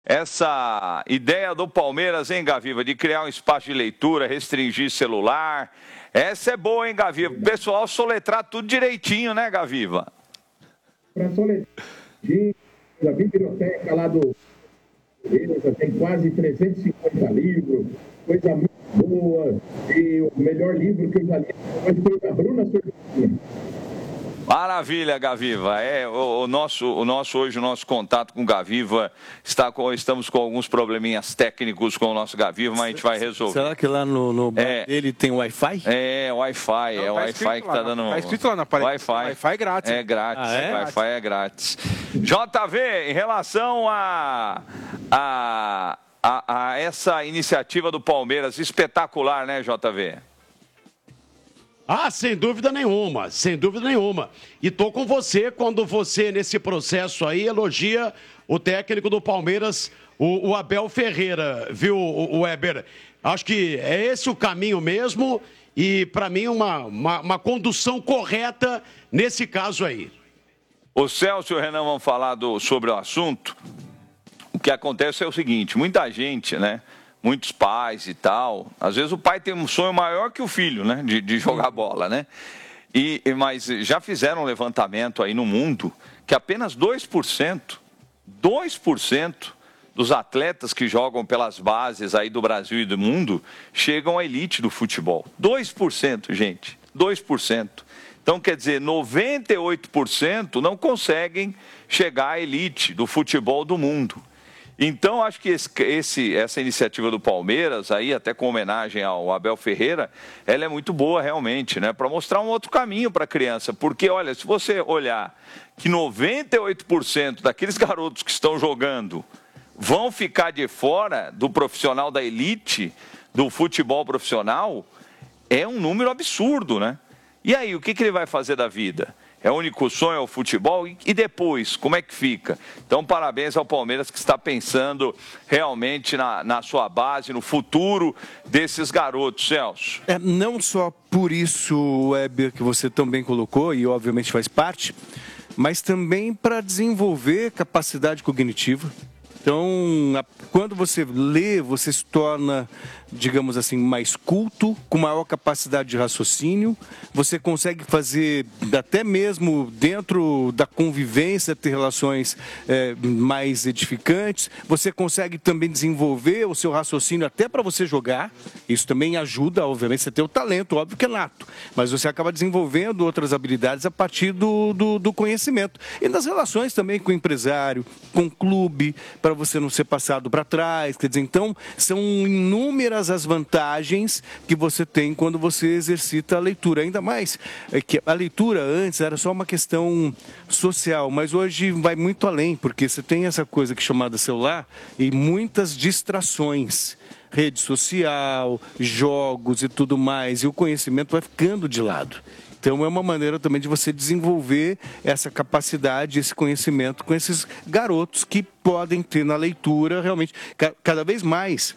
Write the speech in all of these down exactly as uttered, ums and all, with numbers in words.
essa ideia do Palmeiras, hein, Gaviva, de criar um espaço de leitura, restringir celular. Essa é boa, hein, Gaviva? O pessoal soletrar tudo direitinho, né, Gaviva? Para soletrar, a biblioteca lá do... tem quase trezentos e cinquenta livros, coisa muito boa, e o melhor livro que eu já li foi da Bruna Sorvetinha. Maravilha, Gaviva. É, o, o, nosso, o nosso, hoje o nosso contato com o Gaviva, está com, estamos com alguns probleminhas técnicos com o nosso Gaviva, mas a gente vai resolver. Será que lá no, no é, ele tem Wi-Fi? É, Wi-Fi, é o tá Wi-Fi que está dando... Está escrito lá na parede. Wi-Fi. Wi-Fi é grátis. É grátis, ah, é? Wi-Fi é grátis. J V, em relação a, a, a, a essa iniciativa do Palmeiras, espetacular, né, J V? Ah, sem dúvida nenhuma, sem dúvida nenhuma. E tô com você quando você, nesse processo aí, elogia o técnico do Palmeiras, o, o Abel Ferreira, viu, o, o Weber? Acho que é esse o caminho mesmo e, para mim, uma, uma, uma condução correta nesse caso aí. O Celso e o Renan vão falar do, sobre o assunto. O que acontece é o seguinte, muita gente, né? Muitos pais e tal, às vezes o pai tem um sonho maior que o filho, né, de, de jogar bola, né? E, mas já fizeram um levantamento aí no mundo que apenas dois por cento, dois por cento dos atletas que jogam pelas bases aí do Brasil e do mundo chegam à elite do futebol. dois por cento, gente, dois por cento. Então, quer dizer, noventa e oito por cento não conseguem chegar à elite do futebol do mundo. Então, acho que esse, esse, essa iniciativa do Palmeiras, aí até com homenagem ao Abel Ferreira, ela é muito boa realmente, né? Para mostrar um outro caminho para a criança. Porque, olha, se você olhar que noventa e oito por cento daqueles garotos que estão jogando vão ficar de fora do profissional da elite, do futebol profissional, é um número absurdo, né? E aí, o que, que ele vai fazer da vida? É o único sonho, é o futebol? E depois, como é que fica? Então, parabéns ao Palmeiras que está pensando realmente na, na sua base, no futuro desses garotos, Celso. É, não só por isso, Weber, que você também colocou, e obviamente faz parte, mas também para desenvolver capacidade cognitiva. Então, quando você lê, você se torna, digamos assim, mais culto, com maior capacidade de raciocínio. Você consegue fazer, até mesmo dentro da convivência, ter relações é, mais edificantes. Você consegue também desenvolver o seu raciocínio até para você jogar. Isso também ajuda, obviamente, você tem o talento, óbvio que é nato. Mas você acaba desenvolvendo outras habilidades a partir do, do, do conhecimento. E nas relações também com o empresário, com o clube, para você não ser passado para trás. Quer dizer, então, são inúmeras as vantagens que você tem quando você exercita a leitura. Ainda mais que a leitura antes era só uma questão social, mas hoje vai muito além, porque você tem essa coisa que é chamada celular e muitas distrações. Rede social, jogos e tudo mais, e o conhecimento vai ficando de lado. Então, é uma maneira também de você desenvolver essa capacidade, esse conhecimento com esses garotos que podem ter na leitura, realmente, cada vez mais.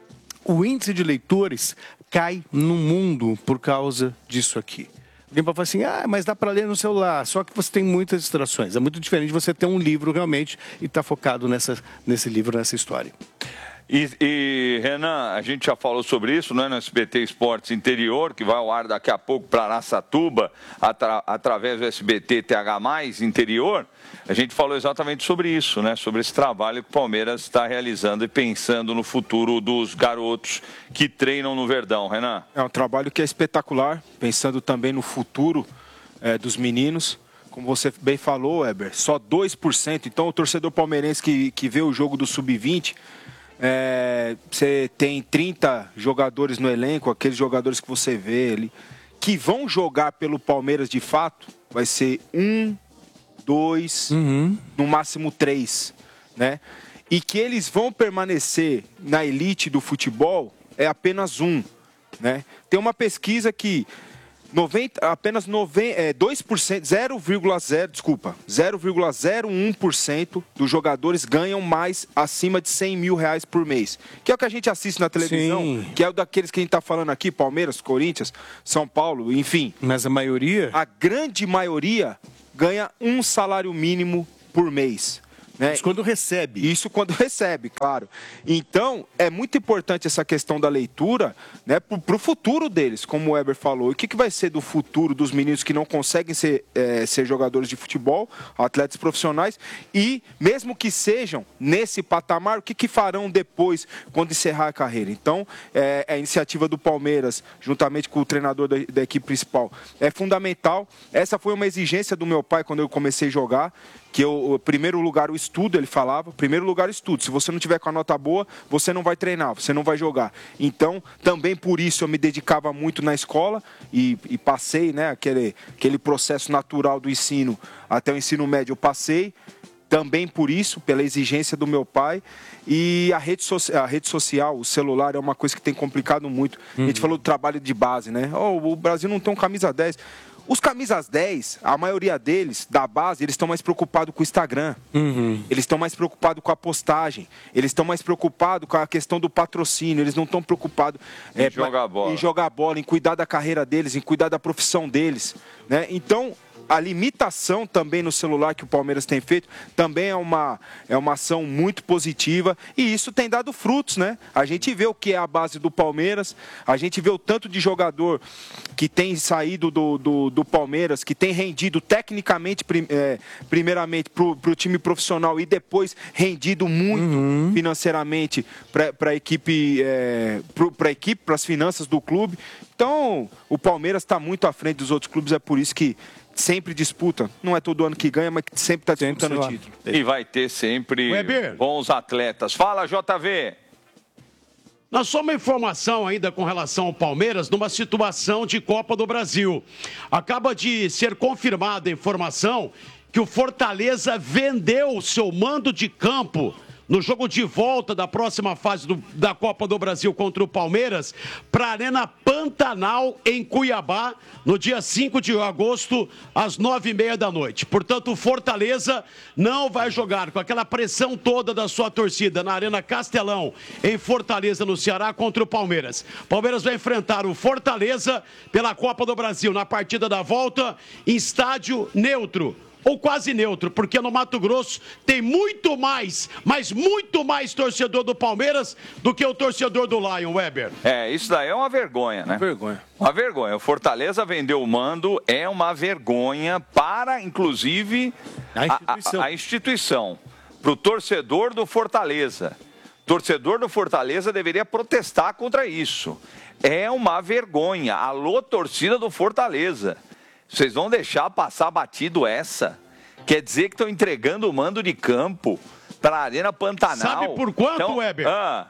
O índice de leitores cai no mundo por causa disso aqui. Alguém pode falar assim, ah, mas dá para ler no celular, só que você tem muitas distrações. É muito diferente de você ter um livro realmente e estar focado nessa, nesse livro, nessa história. E, e, Renan, a gente já falou sobre isso, né, no S B T Esportes Interior, que vai ao ar daqui a pouco para Araçatuba, atra, através do S B T T H mais, Interior. A gente falou exatamente sobre isso, né, sobre esse trabalho que o Palmeiras está realizando e pensando no futuro dos garotos que treinam no Verdão. Renan? É um trabalho que é espetacular, pensando também no futuro é, dos meninos. Como você bem falou, Weber, só dois por cento. Então, o torcedor palmeirense que, que vê o jogo do sub vinte... É, você tem trinta jogadores no elenco, aqueles jogadores que você vê ali, que vão jogar pelo Palmeiras de fato, vai ser um, dois, uhum. no máximo três, né? E que eles vão permanecer na elite do futebol é apenas um, né? Tem uma pesquisa que noventa, apenas noventa, é, dois por cento, zero vírgula zero, desculpa, zero vírgula zero um por cento dos jogadores ganham mais acima de cem mil reais por mês. Que é o que a gente assiste na televisão, Sim. que é o daqueles que a gente está falando aqui, Palmeiras, Corinthians, São Paulo, enfim. Mas a maioria? A grande maioria ganha um salário mínimo por mês. Né? Isso quando recebe. Isso quando recebe, claro. Então, é muito importante essa questão da leitura, né, para o futuro deles, como o Weber falou. E o que, que vai ser do futuro dos meninos que não conseguem ser, é, ser jogadores de futebol, atletas profissionais, e mesmo que sejam nesse patamar, o que, que farão depois, quando encerrar a carreira? Então, é, a iniciativa do Palmeiras, juntamente com o treinador da, da equipe principal, é fundamental. Essa foi uma exigência do meu pai quando eu comecei a jogar, que eu, o primeiro lugar o estudo, ele falava, primeiro lugar o estudo. Se você não tiver com a nota boa, você não vai treinar, você não vai jogar. Então, também por isso eu me dedicava muito na escola e, e passei, né, aquele, aquele processo natural do ensino até o ensino médio, eu passei. Também por isso, pela exigência do meu pai. E a rede, so a rede social, o celular, é uma coisa que tem complicado muito. Uhum. A gente falou do trabalho de base, né? Oh, o Brasil não tem um camisa dez. Os camisas dez, a maioria deles, da base, eles estão mais preocupados com o Instagram. Uhum. Eles estão mais preocupados com a postagem. Eles estão mais preocupados com a questão do patrocínio. Eles não estão preocupados em, é, jogar bola. em jogar bola, em cuidar da carreira deles, em cuidar da profissão deles, né? Então, a limitação também no celular que o Palmeiras tem feito também é uma, é uma ação muito positiva e isso tem dado frutos, né? A gente vê o que é a base do Palmeiras, a gente vê o tanto de jogador que tem saído do, do, do Palmeiras, que tem rendido tecnicamente, é, primeiramente, para o time profissional e depois rendido muito uhum. financeiramente para a equipe, é, para a equipe, para as finanças do clube. Então, o Palmeiras está muito à frente dos outros clubes, é por isso que sempre disputa. Não é todo ano que ganha, mas sempre está disputando o título. E vai ter sempre Weber. bons atletas. Fala, J V. Nós só uma informação ainda com relação ao Palmeiras numa situação de Copa do Brasil. Acaba de ser confirmada a informação que o Fortaleza vendeu o seu mando de campo no jogo de volta da próxima fase do, da Copa do Brasil contra o Palmeiras, para a Arena Pantanal, em Cuiabá, no dia cinco de agosto, às nove e meia da noite. Portanto, o Fortaleza não vai jogar com aquela pressão toda da sua torcida na Arena Castelão, em Fortaleza, no Ceará, contra o Palmeiras. Palmeiras vai enfrentar o Fortaleza pela Copa do Brasil, na partida da volta, em estádio neutro. Ou quase neutro, porque no Mato Grosso tem muito mais, mas muito mais torcedor do Palmeiras do que o torcedor do Lion, Weber. É, isso daí é uma vergonha, né? Uma vergonha. Uma vergonha. O Fortaleza vendeu o mando, é uma vergonha para, inclusive, a instituição. A, a, a instituição. Para o torcedor do Fortaleza. Torcedor do Fortaleza deveria protestar contra isso. É uma vergonha. Alô, torcida do Fortaleza. Vocês vão deixar passar batido essa? Quer dizer que estão entregando o mando de campo para a Arena Pantanal. Sabe por quanto, então, Weber? Ah,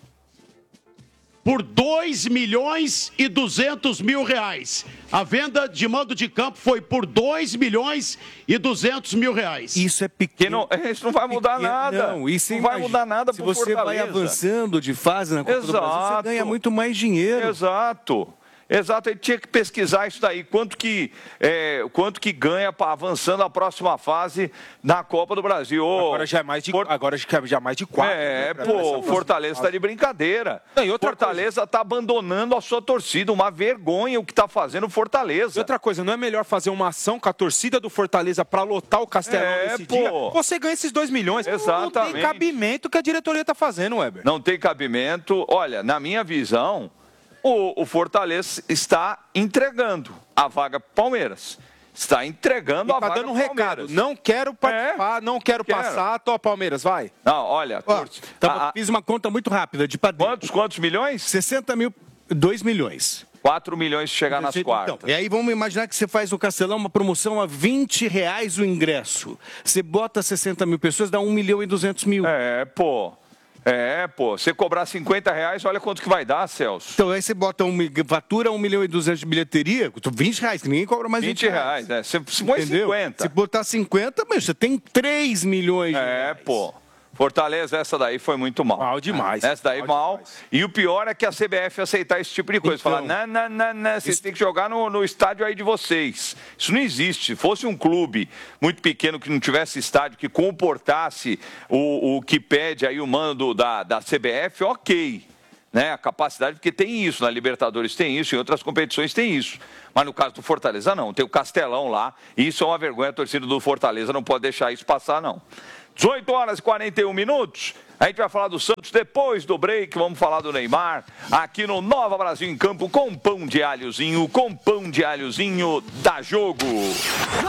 Por dois milhões e duzentos mil reais. A venda de mando de campo foi por dois milhões e duzentos mil reais. Isso é pequeno. Não, isso não vai mudar pequeno, nada. Não, isso não vai mudar nada para o Fortaleza. Se você vai avançando de fase na Copa do Brasil, você ganha muito mais dinheiro. Exato. Exato, ele tinha que pesquisar isso daí, quanto que, é, quanto que ganha pra, avançando a próxima fase na Copa do Brasil. Agora já é mais de, For... agora já é mais de quatro. É, né, pô, o Fortaleza está de brincadeira. Não, e outra Fortaleza está abandonando a sua torcida, uma vergonha o que está fazendo o Fortaleza. E outra coisa, não é melhor fazer uma ação com a torcida do Fortaleza para lotar o Castelão é, nesse pô. dia? Você ganha esses dois milhões. Exatamente. Não tem cabimento que a diretoria está fazendo, Weber. Não tem cabimento. Olha, na minha visão... O, o Fortaleza está entregando a vaga para o Palmeiras. Está entregando e a tá vaga dando um pro Palmeiras. recado. Não quero participar, é, não quero, quero passar. Tô, Palmeiras, vai. Não, olha... Ó, tor... tá, a, fiz uma conta muito rápida de padrinho. Quantos, quantos milhões? sessenta mil, dois milhões. quatro milhões de chegar nas quartas. Então, e aí vamos imaginar que você faz no Castelão uma promoção a vinte reais o ingresso. Você bota sessenta mil pessoas, dá um milhão e duzentos mil. É, pô... É, pô, você cobrar cinquenta reais, olha quanto que vai dar, Celso. Então aí você bota um, fatura um milhão e duzentos de bilheteria, vinte reais, que ninguém cobra mais vinte reais. vinte reais, é. Você põe cinquenta. Se botar cinquenta, mas você tem três milhões de é, reais. É, pô. Fortaleza, essa daí foi muito mal. Mal demais. Essa daí mal. mal. Demais. E o pior é que a C B F aceitar esse tipo de coisa. Então, falar, não, não, não, não, vocês isso... têm que jogar no, no estádio aí de vocês. Isso não existe. Se fosse um clube muito pequeno que não tivesse estádio, que comportasse o, o que pede aí o mando da, da C B F, ok. Né? A capacidade, porque tem isso. Na Libertadores tem isso, em outras competições tem isso. Mas no caso do Fortaleza, não. Tem o Castelão lá. E isso é uma vergonha. A torcida do Fortaleza não pode deixar isso passar, não. dezoito horas e quarenta e um minutos. A gente vai falar do Santos depois do break. Vamos falar do Neymar aqui no Nova Brasil em Campo com pão de alhozinho, com pão de alhozinho da Jogo.